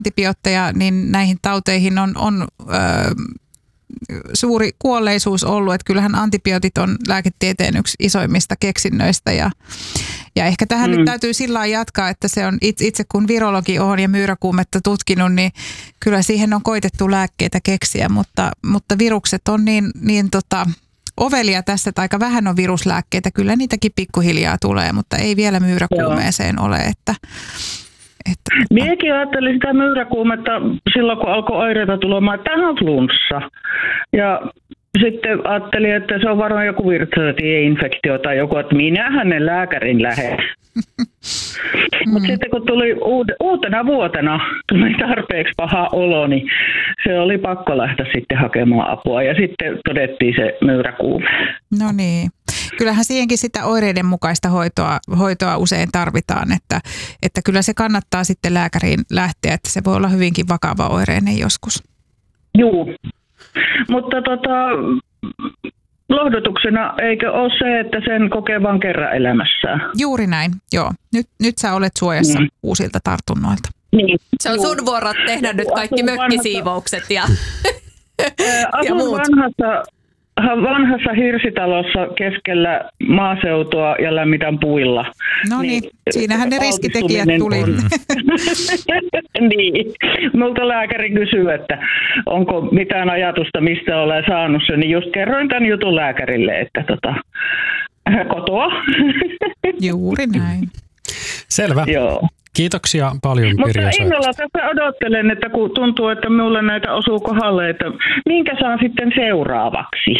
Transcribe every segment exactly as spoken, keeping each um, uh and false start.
antibiootteja, niin näihin tauteihin on, on ö, suuri kuolleisuus ollut, että kyllähän antibiootit on lääketieteen yksi isoimmista keksinnöistä ja, ja ehkä tähän mm. nyt täytyy sillä lailla jatkaa, että se on itse, itse kun virologi on ja myyräkuumetta tutkinut, niin kyllä siihen on koitettu lääkkeitä keksiä, mutta, mutta virukset on niin, niin tota, ovelia tässä, että aika vähän on viruslääkkeitä, kyllä niitäkin pikkuhiljaa tulee, mutta ei vielä myyräkuumeeseen ole, että Että, Miekin ajattelin sitä myyräkuumetta silloin, kun alkoi oireita tulemaan, että tämähän on flunssa. Ja sitten ajattelin, että se on varmaan joku virtsatieinfektio tai joku, että minähän ne lääkärin lähden. mm. Mutta sitten kun tuli uud- uutena vuotena tuli tarpeeksi paha olo, niin se oli pakko lähteä sitten hakemaan apua. Ja sitten todettiin se myyräkuume. No niin. Kyllähän siihenkin sitä oireiden mukaista hoitoa, hoitoa usein tarvitaan, että, että kyllä se kannattaa sitten lääkäriin lähteä, että se voi olla hyvinkin vakava oireinen joskus. Joo, mutta tota, lohdutuksena eikö ole se, että sen kokee vain kerran elämässään? Juuri näin, joo. Nyt, nyt sä olet suojassa mm. uusilta tartunnoilta. Niin. Se on sun vuoro tehdä nyt kaikki mökkisiivoukset ja, ja muut. Vanhassa, vanhassa hirsitalossa keskellä maaseutua ja lämmitän puilla. No niin, niin siinähän ne riskitekijät tuli. Niin, multa lääkäri kysyy, että onko mitään ajatusta, mistä olen saanut sen, niin just kerroin tämän jutun lääkärille, että tota, kotoa. Juuri näin. Selvä. Joo. Kiitoksia paljon, Pirjo. Mutta innolla tässä odottelen, että kun tuntuu, että minulle näitä osuu kohdalle, että minkä saan sitten seuraavaksi?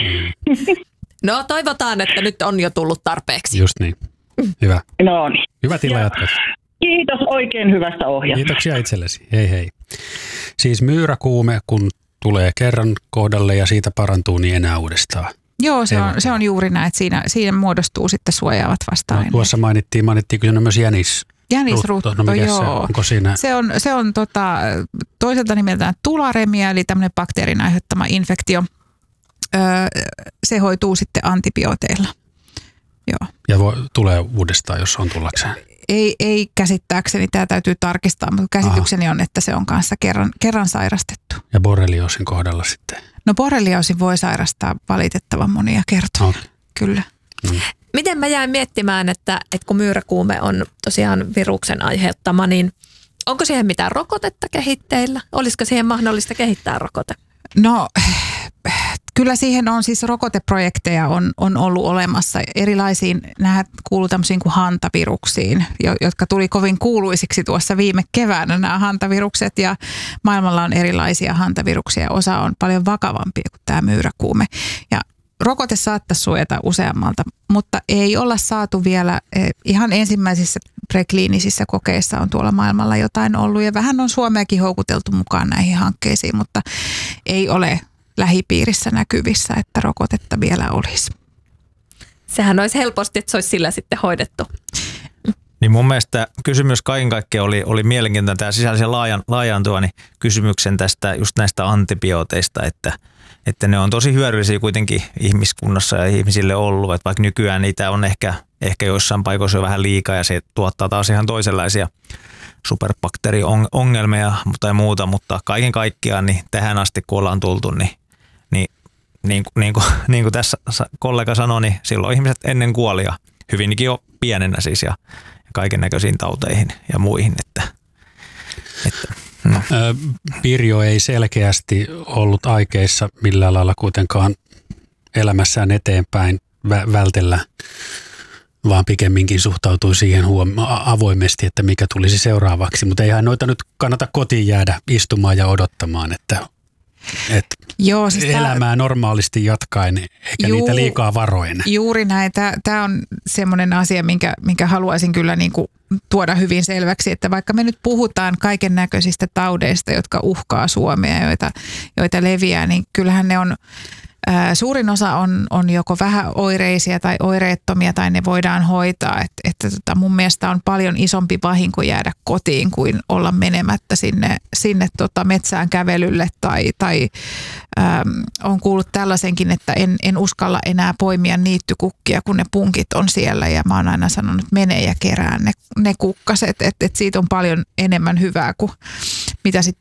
No toivotaan, että nyt on jo tullut tarpeeksi. Just niin. Hyvä. No niin. Hyvä tila jatkossa. Kiitos oikein hyvästä ohjasta. Kiitoksia itsellesi. Hei hei. Siis myyräkuume, kun tulee kerran kohdalle ja siitä parantuu, niin enää uudestaan. Joo, se on, se on juuri näin, että siinä, siinä muodostuu sitten suojaavat vasta-aineet. No, tuossa mainittiin, mainittiin kyllä myös jänis. Jänisrutto, no, joo. Se, onko siinä? Se on, se on tota, toiselta nimeltään tularemia, eli tämmöinen bakteerin aiheuttama infektio. Öö, se hoituu sitten antibiooteilla. Joo. Ja voi, tulee uudestaan, jos on tullakseen? Ei, ei käsittääkseni, tämä täytyy tarkistaa, mutta käsitykseni Aha. on, että se on kanssa kerran, kerran sairastettu. Ja borrelioosin kohdalla sitten? No borrelioosin voi sairastaa valitettavan monia kertoja, okay. Kyllä. Mm. Miten mä jäin miettimään, että, että kun myyräkuume on tosiaan viruksen aiheuttama, niin onko siihen mitään rokotetta kehitteillä? Olisiko siihen mahdollista kehittää rokote? No kyllä siihen on siis rokoteprojekteja on, on ollut olemassa erilaisiin, nämä kuuluu tämmöisiin kuin hantaviruksiin, jotka tuli kovin kuuluisiksi tuossa viime keväänä nämä hantavirukset ja maailmalla on erilaisia hantaviruksia. Osa on paljon vakavampia kuin tämä myyräkuume ja rokote saattaisi suojata useammalta, mutta ei olla saatu vielä, ihan ensimmäisissä prekliinisissä kokeissa on tuolla maailmalla jotain ollut ja vähän on Suomeakin houkuteltu mukaan näihin hankkeisiin, mutta ei ole lähipiirissä näkyvissä, että rokotetta vielä olisi. Sehän olisi helposti, että se olisi sillä sitten hoidettu. Niin mun mielestä kysymys kaiken kaikkiaan oli, oli mielenkiintoinen tämä sisällisen laajan, laajan tuoni kysymyksen tästä just näistä antibiooteista, että, että ne on tosi hyödyllisiä kuitenkin ihmiskunnassa ja ihmisille ollut, että vaikka nykyään niitä on ehkä, ehkä joissain paikoissa jo vähän liikaa ja se tuottaa taas ihan toisenlaisia superbakteeriongelmia tai muuta, mutta kaiken kaikkiaan niin tähän asti kun ollaan tultu, niin, niin, niin, niin, kuin, niin kuin tässä kollega sanoi, niin silloin ihmiset ennen kuoli ja hyvinkin jo pienenä siis ja kaiken näköisiin tauteihin ja muihin. Että, että, no. Pirjo ei selkeästi ollut aikeissa millään lailla kuitenkaan elämässään eteenpäin vä- vältellä, vaan pikemminkin suhtautui siihen huom- avoimesti, että mikä tulisi seuraavaksi. Mutta eihän noita nyt kannata kotiin jäädä istumaan ja odottamaan, että, että Joo, siis elämää tämä normaalisti jatkaen, eikä juu, niitä liikaa varoen. Juuri näin. Tämä on semmoinen asia, minkä, minkä haluaisin kyllä niin kuin tuoda hyvin selväksi, että vaikka me nyt puhutaan kaiken näköisistä taudeista, jotka uhkaa Suomea, joita, joita leviää, niin kyllähän ne on Ää, suurin osa on, on joko vähän oireisia tai oireettomia tai ne voidaan hoitaa. Et, että tota mun mielestä on paljon isompi vahinko jäädä kotiin kuin olla menemättä sinne, sinne tota metsään kävelylle tai, tai äm, on kuullut tällaisenkin, että en, en uskalla enää poimia niittykukkia, kun ne punkit on siellä ja mä oon aina sanonut, että mene ja kerää ne, ne kukkaset, että et siitä on paljon enemmän hyvää kuin mitä sitten